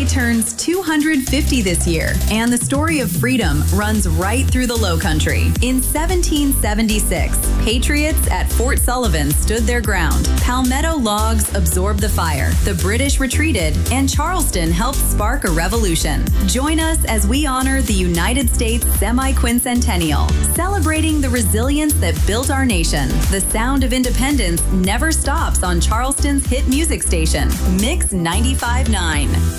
USA turns 250 this year, and the story of freedom runs right through the Lowcountry. In 1776, Patriots at Fort Sullivan stood their ground. Palmetto logs absorbed the fire, the British retreated, and Charleston helped spark a revolution. Join us as we honor the United States semi-quincentennial, celebrating the resilience that built our nation. The sound of independence never stops on Charleston's hit music station, Mix 95.9.